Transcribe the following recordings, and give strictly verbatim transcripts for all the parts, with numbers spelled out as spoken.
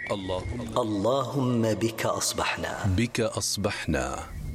اللهم اللهم بك أصبحنا بك أصبحنا.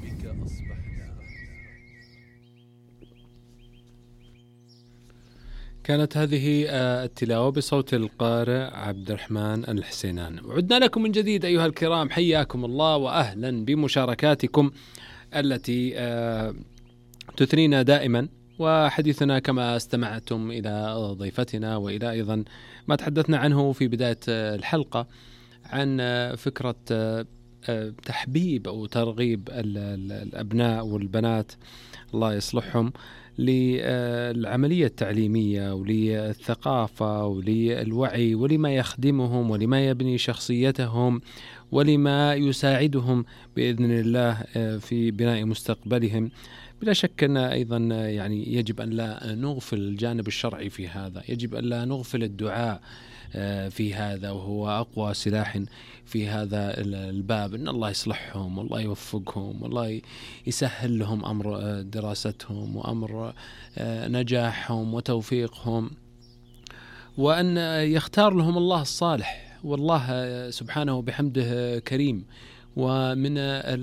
كانت هذه التلاوة بصوت القارئ عبد الرحمن الحسينان. وعدنا لكم من جديد أيها الكرام، حياكم الله وأهلا بمشاركاتكم التي تثرينا دائما، وحديثنا كما استمعتم إلى ضيفتنا وإلى أيضا ما تحدثنا عنه في بداية الحلقة عن فكرة تحبيب أو ترغيب الأبناء والبنات الله يصلحهم للعملية التعليمية وللثقافة وللوعي ولما يخدمهم ولما يبني شخصيتهم ولما يساعدهم بإذن الله في بناء مستقبلهم. بلا شك أن أيضا يعني يجب أن لا نغفل الجانب الشرعي في هذا، يجب أن لا نغفل الدعاء في هذا، وهو أقوى سلاح في هذا الباب. إن الله يصلحهم والله يوفقهم والله يسهل لهم أمر دراستهم وأمر نجاحهم وتوفيقهم، وأن يختار لهم الله الصالح. والله سبحانه بحمده كريم. ومن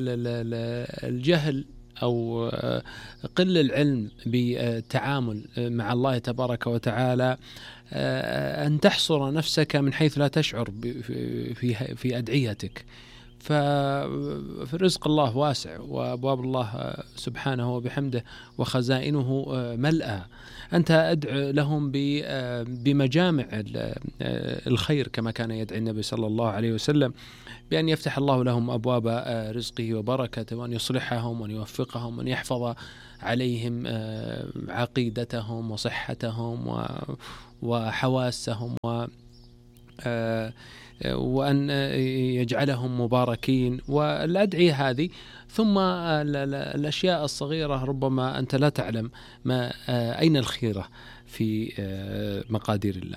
الجهل أو قل العلم بالتعامل مع الله تبارك وتعالى أن تحصر نفسك من حيث لا تشعر في في أدعيتك. فرزق الله واسع وأبواب الله سبحانه وبحمده وخزائنه ملأى. أنت أدعو لهم بمجامع الخير كما كان يدعي النبي صلى الله عليه وسلم بأن يفتح الله لهم أبواب رزقه وبركته، وأن يصلحهم وأن يوفقهم وأن يحفظ عليهم عقيدتهم وصحتهم وحواسهم و وأن يجعلهم مباركين، والأدعية هذه. ثم الأشياء الصغيرة ربما أنت لا تعلم ما أين الخيرة في مقادير الله.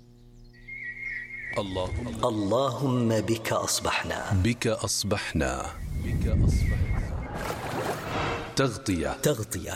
اللهم اللهم بك أصبحنا بك أصبحنا بك أصبحنا. تغطية تغطية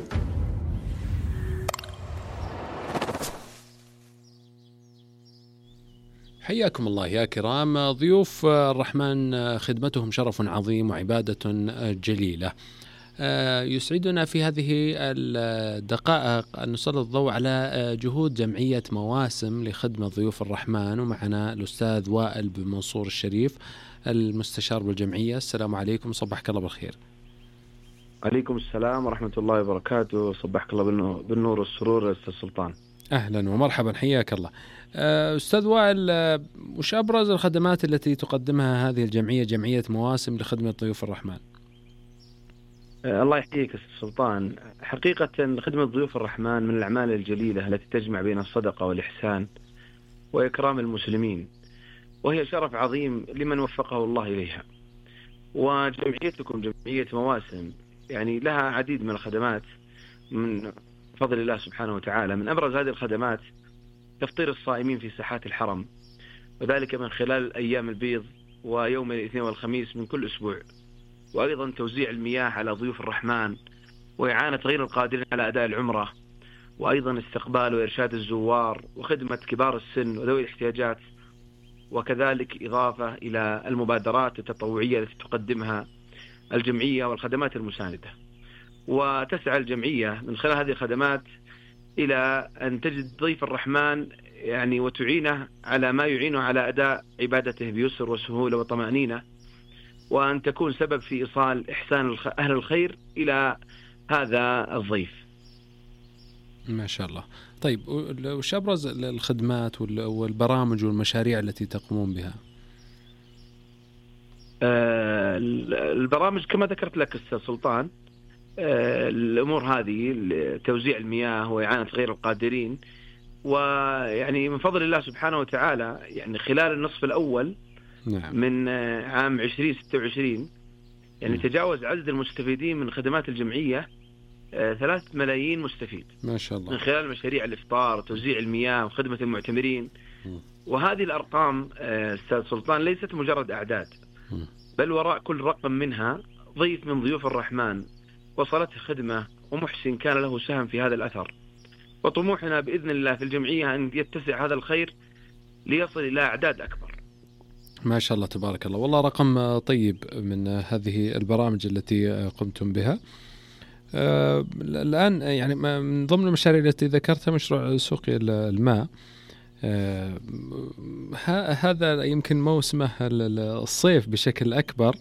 حياكم الله يا كرام. ضيوف الرحمن خدمتهم شرف عظيم وعبادة جليلة. يسعدنا في هذه الدقائق أن نسلط الضوء على جهود جمعية مواسم لخدمة ضيوف الرحمن، ومعنا الأستاذ وائل بن منصور الشريف المستشار بالجمعية. السلام عليكم، صبحك الله بالخير. عليكم السلام ورحمة الله وبركاته، صبحك الله بالنور والسرور أستاذ سلطان. أهلا ومرحبا، حياك الله. أستاذ وائل، وش أبرز الخدمات التي تقدمها هذه الجمعية، جمعية مواسم لخدمة ضيوف الرحمن؟ الله يحييك أستاذ سلطان. حقيقة خدمة ضيوف الرحمن من الأعمال الجليلة التي تجمع بين الصدقة والإحسان وإكرام المسلمين، وهي شرف عظيم لمن وفقه الله إليها. وجمعيتكم جمعية مواسم يعني لها عديد من الخدمات من فضل الله سبحانه وتعالى. من أبرز هذه الخدمات تفطير الصائمين في ساحات الحرم، وذلك من خلال أيام البيض ويوم الاثنين والخميس من كل أسبوع، وأيضا توزيع المياه على ضيوف الرحمن وإعانة غير القادرين على أداء العمرة، وأيضا استقبال وإرشاد الزوار وخدمة كبار السن وذوي الاحتياجات، وكذلك إضافة إلى المبادرات التطوعية التي تقدمها الجمعية والخدمات المساندة. وتسعى الجمعية من خلال هذه الخدمات إلى أن تجد ضيف الرحمن يعني وتعينه على ما يعينه على أداء عبادته بيسر وسهولة وطمأنينة، وأن تكون سبب في إيصال إحسان أهل الخير إلى هذا الضيف. ما شاء الله. طيب، وش أبرز الخدمات والبرامج والمشاريع التي تقومون بها؟ البرامج كما ذكرت لك أستاذ سلطان، الأمور هذه توزيع المياه وإعانة غير القادرين، ويعني من فضل الله سبحانه وتعالى يعني خلال النصف الأول نعم. من عام عشرين ستة وعشرين يعني نعم. تجاوز عدد المستفيدين من خدمات الجمعية ثلاثة ملايين مستفيد ما شاء الله، من خلال مشاريع الإفطار وتوزيع المياه وخدمة المعتمرين. م. وهذه الأرقام أستاذ سلطان ليست مجرد أعداد، م. بل وراء كل رقم منها ضيف من ضيوف الرحمن وصلته خدمة ومحسن كان له سهم في هذا الأثر. وطموحنا بإذن الله في الجمعية أن يتسع هذا الخير ليصل إلى أعداد أكبر. ما شاء الله تبارك الله، والله رقم طيب من هذه البرامج التي قمتم بها. آه الآن يعني من ضمن المشاريع التي ذكرتها مشروع سقي الماء، آه هذا يمكن موسمه الصيف بشكل أكبر،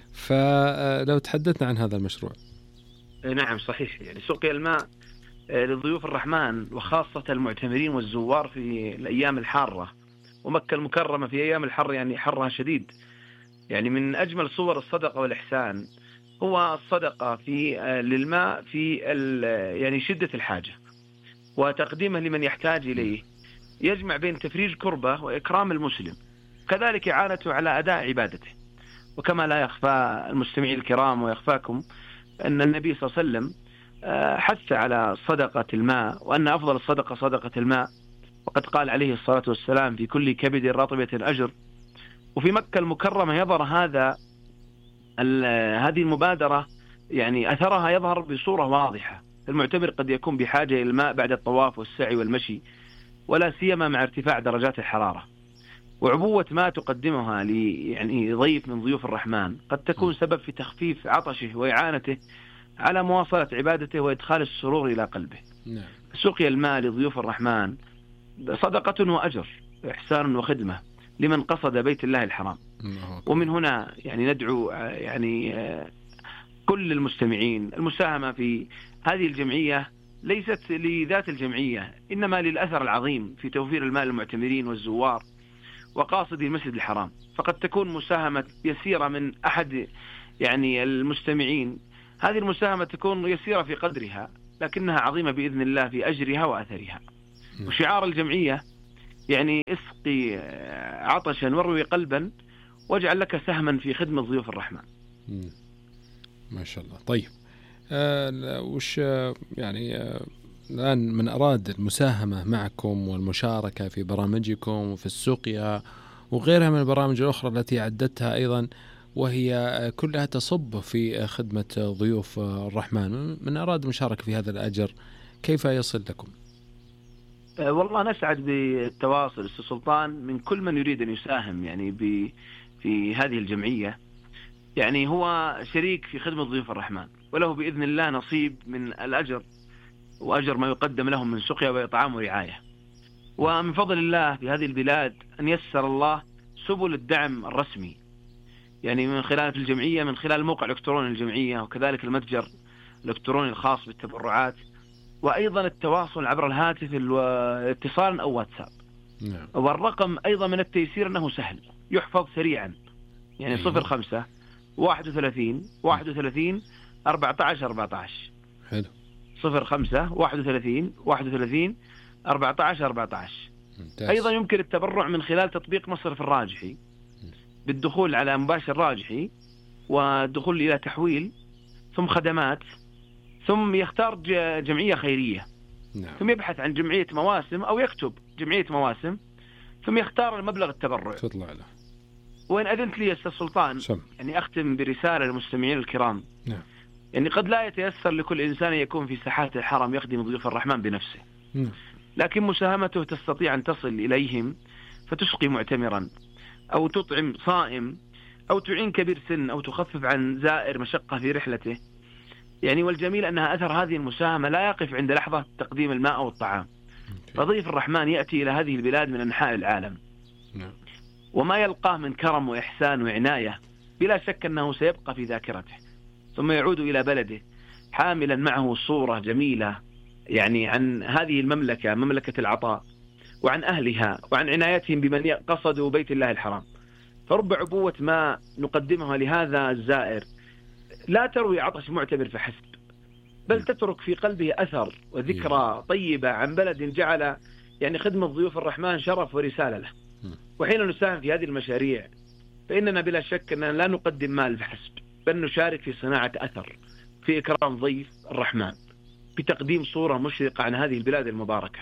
فلو تحدثنا عن هذا المشروع. نعم صحيح، يعني سقي الماء لضيوف الرحمن وخاصة المعتمرين والزوار في الأيام الحارة، ومكة المكرمة في أيام الحر يعني حرها شديد. يعني من أجمل صور الصدقة والإحسان هو الصدقة في للماء في يعني شدة الحاجة وتقديمه لمن يحتاج إليه، يجمع بين تفريج كربة وإكرام المسلم، كذلك إعانته على أداء عبادته. وكما لا يخفى المستمعين الكرام ويخفاكم أن النبي صلى الله عليه وسلم حث على صدقة الماء، وأن أفضل الصدقة صدقة الماء، وقد قال عليه الصلاة والسلام في كل كبد رطبة أجر. وفي مكة المكرمة يظهر هذا هذه المبادرة، يعني أثرها يظهر بصورة واضحة. المعتمر قد يكون بحاجة إلى الماء بعد الطواف والسعي والمشي، ولا سيما مع ارتفاع درجات الحرارة، وعبوة ما تقدمها لي يعني ضيف من ضيوف الرحمن قد تكون سبب في تخفيف عطشه وإعانته على مواصلة عبادته وإدخال السرور إلى قلبه. نعم. سقي الماء لضيوف الرحمن صدقة وأجر، إحسان وخدمة لمن قصد بيت الله الحرام. ومن هنا يعني ندعو يعني كل المستمعين المساهمة في هذه الجمعية، ليست لذات الجمعية إنما للأثر العظيم في توفير الماء للمعتمرين والزوار وقاصدي المسجد الحرام. فقد تكون مساهمة يسيرة من أحد يعني المستمعين، هذه المساهمة تكون يسيرة في قدرها لكنها عظيمة بإذن الله في أجرها وأثرها. وشعار الجمعية يعني اسقي عطشا واروي قلبا واجعل لك سهما في خدمة ضيوف الرحمن. ما شاء الله. طيب آه وش يعني آه الآن من أراد المساهمة معكم والمشاركة في برامجكم وفي السقيا وغيرها من البرامج الأخرى التي عدتها أيضا، وهي كلها تصب في خدمة ضيوف الرحمن، من أراد المشاركة في هذا الأجر كيف يصل لكم؟ والله نسعد بالتواصل أستاذ سلطان من كل من يريد أن يساهم يعني في هذه الجمعية، يعني هو شريك في خدمة ضيوف الرحمن وله بإذن الله نصيب من الأجر وأجر ما يقدم لهم من سقيا وإطعام ورعاية. ومن فضل الله في هذه البلاد أن يسر الله سبل الدعم الرسمي، يعني من خلال الجمعية، من خلال الموقع الإلكتروني للجمعية، وكذلك المتجر الإلكتروني الخاص بالتبرعات، وأيضا التواصل عبر الهاتف الاتصال أو واتساب. نعم. والرقم أيضا من التيسير أنه سهل يحفظ سريعا، يعني صفر خمسة واحد وثلاثين واحد وثلاثين أربعة عشر أربعة عشر. حلو. صفر خمسة واحد وثلاثين واحد وثلاثين أربعة عشر أربعة عشر. ممتاز. أيضا يمكن التبرع من خلال تطبيق مصرف الراجحي بالدخول على مباشر راجحي والدخول إلى تحويل ثم خدمات، ثم يختار جمعية خيرية. نعم. ثم يبحث عن جمعية مواسم أو يكتب جمعية مواسم ثم يختار المبلغ التبرع. تطلع له. وإن أذنت لي أستاذ سلطان سم. يعني أختم برسالة للمستمعين الكرام. نعم. يعني قد لا يتيسر لكل إنسان يكون في ساحات الحرم يخدم ضيوف الرحمن بنفسه. نعم. لكن مساهمته تستطيع أن تصل إليهم فتسقي معتمرا أو تطعم صائم أو تعين كبير سن أو تخفف عن زائر مشقة في رحلته. يعني والجميل أنها أثر هذه المساهمة لا يقف عند لحظة تقديم الماء أو الطعام. فضيف الرحمن يأتي إلى هذه البلاد من أنحاء العالم. نعم. وما يلقاه من كرم وإحسان وعناية بلا شك أنه سيبقى في ذاكرته، ثم يعود إلى بلده حاملا معه صورة جميلة يعني عن هذه المملكة، مملكة العطاء، وعن أهلها وعن عنايتهم بمن قصدوا بيت الله الحرام. فرب عبوة ما نقدمها لهذا الزائر لا تروي عطش معتبر فحسب، بل تترك في قلبه أثر وذكرى طيبة عن بلد جعل يعني خدمة ضيوف الرحمن شرف ورسالة له. وحين نساهم في هذه المشاريع فإننا بلا شك أننا لا نقدم مال فحسب، بل نشارك في صناعة أثر في إكرام ضيف الرحمن بتقديم صورة مشرقة عن هذه البلاد المباركة.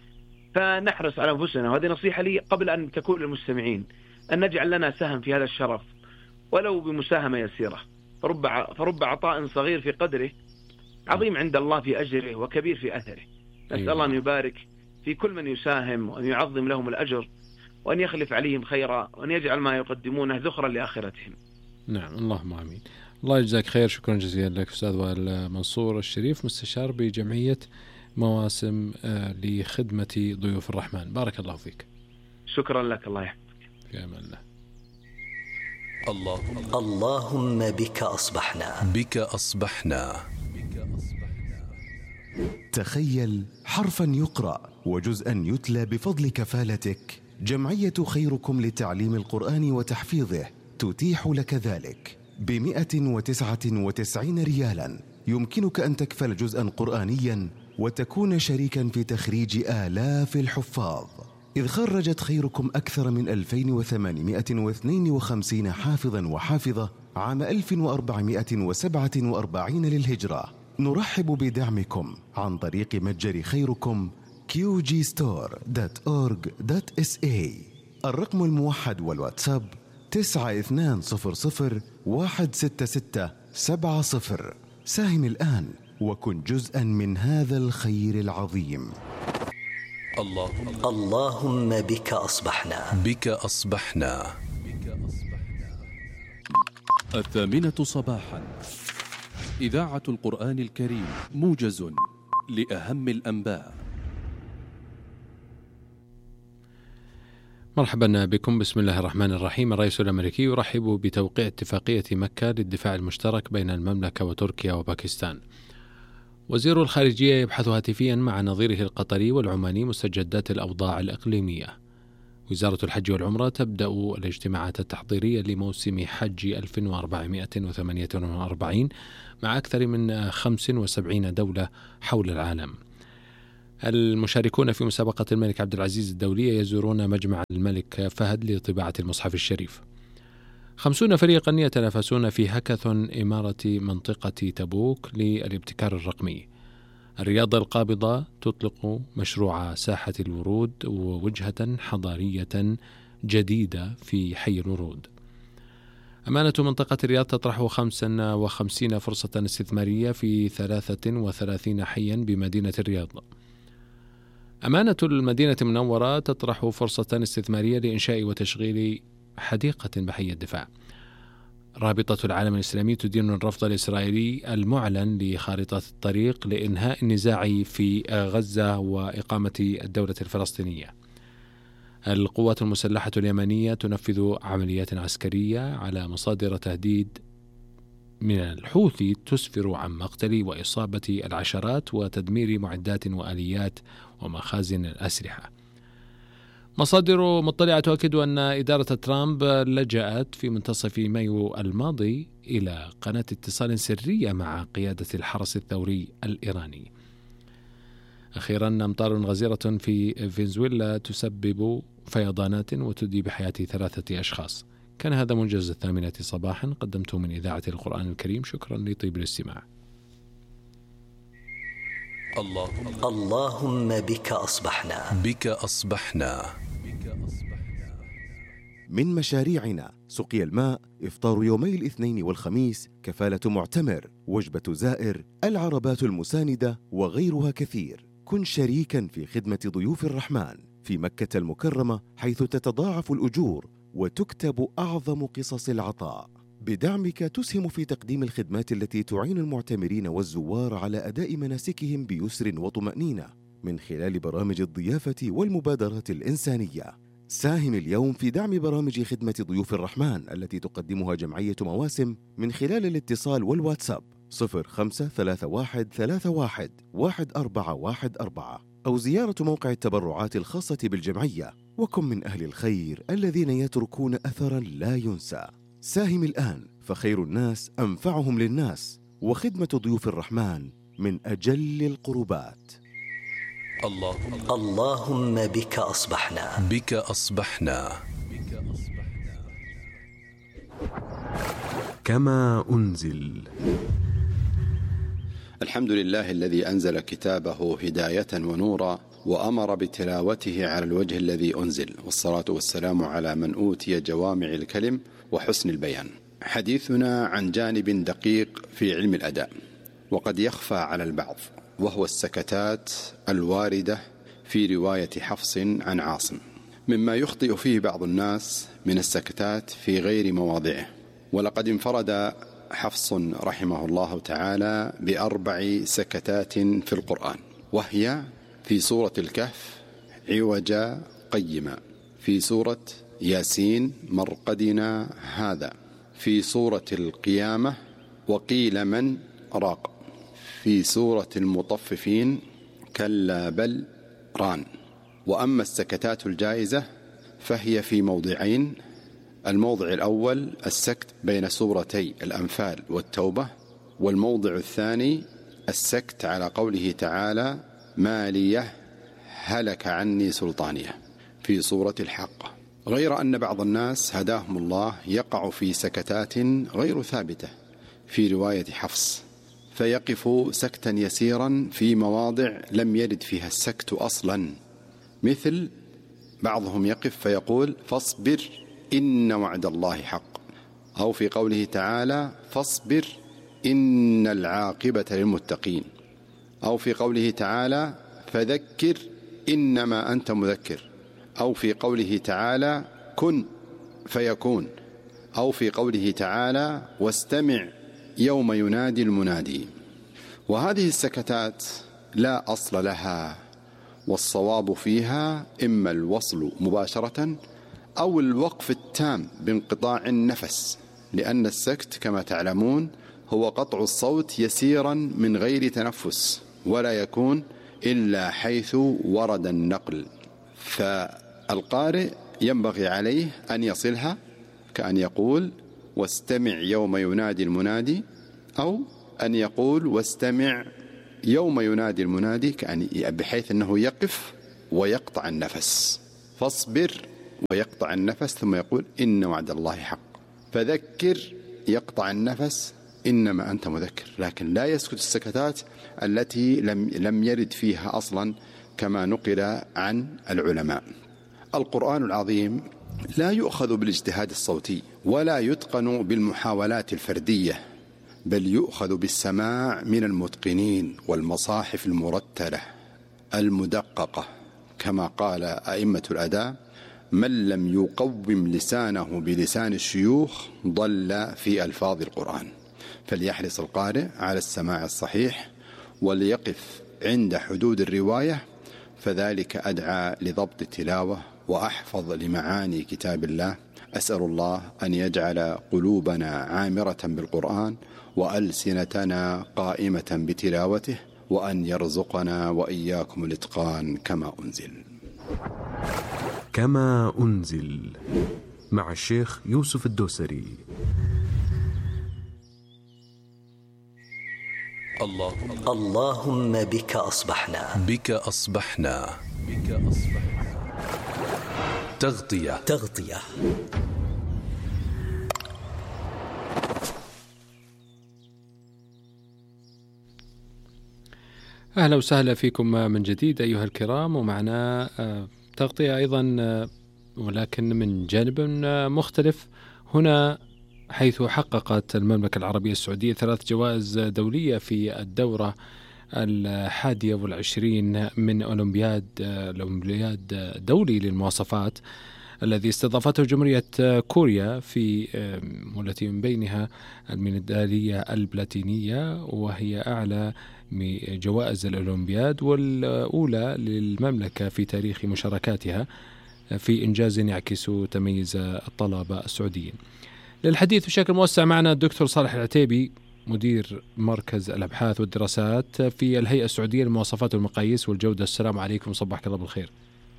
فنحرص على أنفسنا، وهذه نصيحة لي قبل أن تكون للمستمعين، أن نجعل لنا سهم في هذا الشرف ولو بمساهمة يسيرة. فرب فرب عطاء صغير في قدره عظيم عند الله في أجره وكبير في أثره. نسأل الله أن يبارك في كل من يساهم وأن يعظم لهم الأجر وأن يخلف عليهم خيرا، وأن يجعل ما يقدمونه ذخرا لآخرتهم. نعم، اللهم آمين. الله يجزاك خير. شكرا جزيلا لك أستاذ وائل منصور الشريف، مستشار بجمعية مواسم لخدمة ضيوف الرحمن. بارك الله فيك. شكرا لك، الله يحفظك. في أمان الله. اللهم اللهم بك أصبحنا. بك أصبحنا. تخيل حرفا يقرأ وجزءا يتلى بفضل كفالتك. جمعية خيركم لتعليم القرآن وتحفيظه تتيح لك ذلك بمئة وتسعة وتسعين ريالا. يمكنك أن تكفل جزءا قرآنيا وتكون شريكا في تخريج آلاف الحفاظ، إذ خرجت خيركم أكثر من ألفين وثمانمئة واثنين وخمسين حافظا وحافظة عام ألف وأربعمئة وسبعة وأربعين للهجرة. نرحب بدعمكم عن طريق متجر خيركم كيو جي ستور دوت أورج دوت إس إيه. الرقم الموحد والواتساب تسعة اثنان صفر صفر واحد ستة ستة سبعة صفر. ساهم الآن وكن جزءا من هذا الخير العظيم. اللهم اللهم بك أصبحنا. بك أصبحنا. الثامنة صباحا، إذاعة القرآن الكريم، موجز لأهم الأنباء. مرحبا بكم. بسم الله الرحمن الرحيم. الرئيس الأمريكي يرحب بتوقيع اتفاقية مكة للدفاع المشترك بين المملكة وتركيا وباكستان. وزير الخارجية يبحث هاتفيا مع نظيره القطري والعماني مستجدات الأوضاع الإقليمية. وزارة الحج والعمرة تبدأ الاجتماعات التحضيرية لموسم حج ألف وأربعمئة وثمانية وأربعين مع أكثر من خمس وسبعين دولة حول العالم. المشاركون في مسابقة الملك عبد العزيز الدولية يزورون مجمع الملك فهد لطباعة المصحف الشريف. خمسون فريقا يتنافسون في هاكاثون إمارة منطقة تبوك للابتكار الرقمي. الرياضة القابضة تطلق مشروع ساحة الورود ووجهة حضارية جديدة في حي الورود. أمانة منطقة الرياض تطرح خمسة وخمسين فرصة استثمارية في ثلاثة وثلاثين حيا بمدينة الرياض. أمانة المدينة المنورة تطرح فرصة استثمارية لإنشاء وتشغيل حديقة بحي الدفاع. رابطة العالم الإسلامي تدين الرفض الإسرائيلي المعلن لخارطة الطريق لإنهاء النزاع في غزة وإقامة الدولة الفلسطينية. القوات المسلحة اليمنية تنفذ عمليات عسكرية على مصادر تهديد من الحوثي تسفر عن مقتل وإصابة العشرات وتدمير معدات وآليات ومخازن الأسلحة. مصادر مطلعة تؤكد أن إدارة ترامب لجأت في منتصف مايو الماضي إلى قناة اتصال سرية مع قيادة الحرس الثوري الإيراني. أخيرا، أمطار غزيرة في فنزويلا تسبب فيضانات وتدي بحياة ثلاثة أشخاص. كان هذا موجز الثامنة صباحا، قدمته من إذاعة القرآن الكريم. شكرا لطيب الاستماع. اللهم اللهم بك أصبحنا. بك أصبحنا. من مشاريعنا سقي الماء، إفطار يومي الاثنين والخميس، كفالة معتمر، وجبة زائر، العربات المساندة وغيرها كثير. كن شريكا في خدمة ضيوف الرحمن في مكة المكرمة، حيث تتضاعف الأجور وتكتب أعظم قصص العطاء. بدعمك تسهم في تقديم الخدمات التي تعين المعتمرين والزوار على أداء مناسكهم بيسر وطمأنينة من خلال برامج الضيافة والمبادرات الإنسانية. ساهم اليوم في دعم برامج خدمة ضيوف الرحمن التي تقدمها جمعية مواسم من خلال الاتصال والواتساب صفر خمسة ثلاثة واحد ثلاثة واحد واحد أربعة واحد أربعة أو زيارة موقع التبرعات الخاصة بالجمعية. وكن من أهل الخير الذين يتركون أثرا لا ينسى. ساهم الآن، فخير الناس أنفعهم للناس، وخدمة ضيوف الرحمن من أجل القربات. اللهم اللهم بك أصبحنا. بك أصبحنا. كما أنزل. الحمد لله الذي أنزل كتابه هداية ونورا وأمر بتلاوته على الوجه الذي أنزل، والصلاة والسلام على من أوتي جوامع الكلم وحسن البيان. حديثنا عن جانب دقيق في علم الأداء وقد يخفى على البعض، وهو السكتات الواردة في رواية حفص عن عاصم. مما يخطئ فيه بعض الناس من السكتات في غير مواضعه. ولقد انفرد حفص رحمه الله تعالى بأربع سكتات في القرآن، وهي في سورة الكهف عوجا قيما، في سورة ياسين مرقدنا هذا، في سورة القيامة وقيل من راق، في سورة المطففين كلا بل ران. وأما السكتات الجائزة فهي في موضعين: الموضع الأول السكت بين سورتي الأنفال والتوبة، والموضع الثاني السكت على قوله تعالى مالية هلك عني سلطانية في سورة الحاقة. غير أن بعض الناس هداهم الله يقع في سكتات غير ثابتة في رواية حفص، فيقف سكتا يسيرا في مواضع لم يرد فيها السكت أصلا، مثل بعضهم يقف فيقول فاصبر إن وعد الله حق، أو في قوله تعالى فاصبر إن العاقبة للمتقين، أو في قوله تعالى فذكر إنما أنت مذكر، أو في قوله تعالى كن فيكون، أو في قوله تعالى واستمع يوم ينادي المنادي. وهذه السكتات لا أصل لها، والصواب فيها إما الوصل مباشرة أو الوقف التام بانقطاع النفس، لأن السكت كما تعلمون هو قطع الصوت يسيرا من غير تنفس، ولا يكون إلا حيث ورد النقل. فالقارئ ينبغي عليه أن يصلها، كأن يقول واستمع يوم ينادي المنادي، أو أن يقول واستمع يوم ينادي المنادي، كأن بحيث أنه يقف ويقطع النفس، فاصبر ويقطع النفس ثم يقول إن وعد الله حق، فذكر يقطع النفس إنما أنت مذكر. لكن لا يسكت السكتات التي لم, لم يرد فيها أصلا كما نقل عن العلماء. القرآن العظيم لا يؤخذ بالاجتهاد الصوتي ولا يتقن بالمحاولات الفردية، بل يؤخذ بالسماع من المتقنين والمصاحف المرتلة المدققة، كما قال أئمة الأداء من لم يقوم لسانه بلسان الشيوخ ضل في ألفاظ القرآن. فليحرص القارئ على السماع الصحيح وليقف عند حدود الرواية، فذلك أدعى لضبط التلاوة وأحفظ لمعاني كتاب الله. أسأل الله أن يجعل قلوبنا عامرة بالقرآن وألسنتنا قائمة بتلاوته، وأن يرزقنا وإياكم الإتقان كما أنزل. كما أنزل مع الشيخ يوسف الدوسري. اللهم اللهم بك أصبحنا بك أصبحنا بك أصبحنا تغطية تغطية. أهلا وسهلا فيكم من جديد أيها الكرام، ومعنا تغطية أيضا ولكن من جانب مختلف هنا، حيث حققت المملكة العربية السعودية ثلاث جوائز دولية في الدورة الحادية والعشرين من أولمبياد الأولمبياد دولي للمواصفات الذي استضافته جمهورية كوريا، في والتي من بينها الميدالية البلاتينية، وهي أعلى جوائز الأولمبياد والأولى للمملكة في تاريخ مشاركاتها في إنجاز يعكس تميز الطلبة السعوديين. للحديث بشكل موسع معنا الدكتور صالح العتيبي، مدير مركز الأبحاث والدراسات في الهيئة السعودية للمواصفات والمقاييس والجودة. السلام عليكم، صباحك الله بالخير.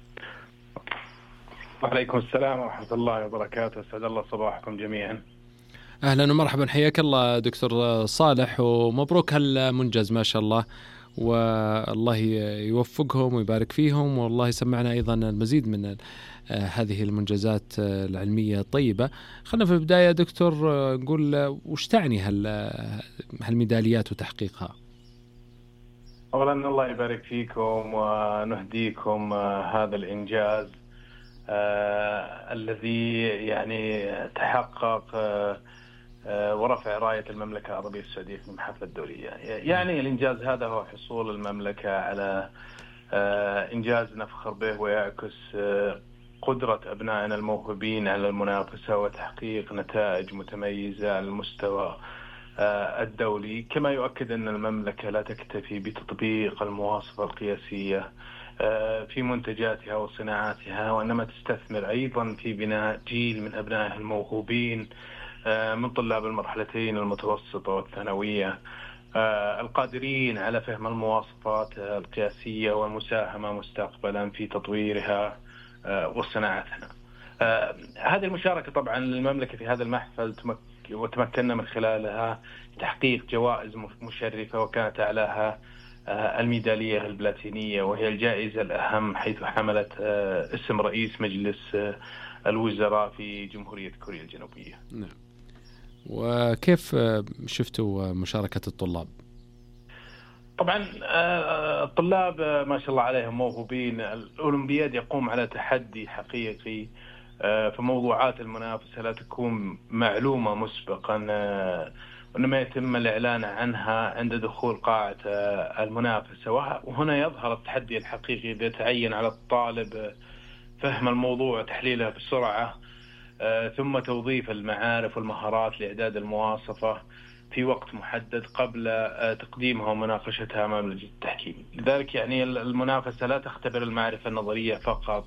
وعليكم السلام ورحمة الله وبركاته، أسعد الله صباحكم جميعا. أهلا ومرحبا، حياك الله دكتور صالح، ومبروك هالمنجز ما شاء الله، والله يوفقهم ويبارك فيهم، والله يسمعنا أيضا المزيد من هذه المنجزات العلمية الطيبة. خلنا في البداية دكتور نقول وش تعني هالميداليات وتحقيقها؟ أولا الله يبارك فيكم ونهديكم هذا الإنجاز آه الذي يعني تحقق آه آه ورفع راية المملكة العربية السعودية في المحافل الدولية. يعني الإنجاز هذا هو حصول المملكة على آه إنجاز نفخر به ويعكس آه قدرة أبنائنا الموهوبين على المنافسة وتحقيق نتائج متميزة على المستوى الدولي، كما يؤكد أن المملكة لا تكتفي بتطبيق المواصفة القياسية في منتجاتها وصناعاتها، وإنما تستثمر أيضا في بناء جيل من أبنائها الموهوبين من طلاب المرحلتين المتوسطة والثانوية القادرين على فهم المواصفات القياسية والمساهمة مستقبلا في تطويرها وصناعتها. هذه المشاركة طبعا للمملكة في هذا المحفل وتمكننا من خلالها تحقيق جوائز مشرفة، وكانت أعلاها الميدالية البلاتينية، وهي الجائزة الأهم حيث حملت اسم رئيس مجلس الوزراء في جمهورية كوريا الجنوبية. نعم. وكيف شفتوا مشاركة الطلاب؟ طبعا الطلاب ما شاء الله عليهم موهوبين. الأولمبياد يقوم على تحدي حقيقي، فموضوعات المنافسة لا تكون معلومة مسبقا، وإنما يتم الإعلان عنها عند دخول قاعة المنافسة، وهنا يظهر التحدي الحقيقي إذا تعين على الطالب فهم الموضوع وتحليله بسرعة، ثم توظيف المعارف والمهارات لإعداد المواصفة في وقت محدد قبل تقديمها ومناقشتها أمام لجنة التحكيم. لذلك يعني المنافسة لا تختبر المعرفة النظرية فقط،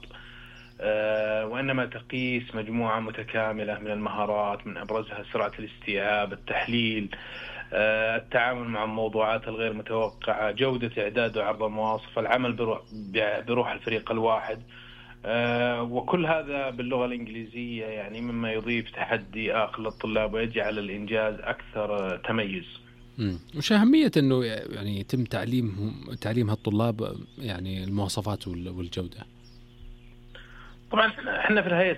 وإنما تقيس مجموعة متكاملة من المهارات، من أبرزها سرعة الاستيعاب، التحليل، التعامل مع الموضوعات الغير متوقعة، جودة إعداد وعرض المواصفة، العمل بروح الفريق الواحد، وكل هذا باللغة الإنجليزية، يعني مما يضيف تحدي آخر للطلاب ويجعل الإنجاز أكثر تميز. وش أهمية أنه يعني يتم تعليمهم تعليم هالطلاب يعني المواصفات والجودة؟ طبعا احنا في الهيئة